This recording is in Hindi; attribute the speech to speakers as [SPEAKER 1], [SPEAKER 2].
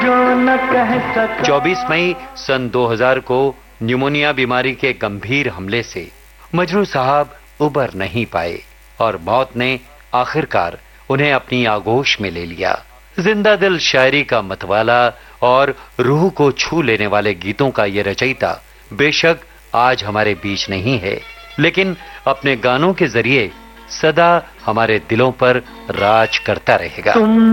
[SPEAKER 1] न कह सका।
[SPEAKER 2] 24 मई सन 2000 को न्यूमोनिया बीमारी के गंभीर हमले से मजरू साहब उबर नहीं पाए और मौत ने आखिरकार उन्हें अपनी आगोश में ले लिया। जिंदा दिल शायरी का मतवाला और रूह को छू लेने वाले गीतों का ये रचयिता बेशक आज हमारे बीच नहीं है, लेकिन अपने गानों के जरिए सदा हमारे दिलों पर राज करता रहेगा।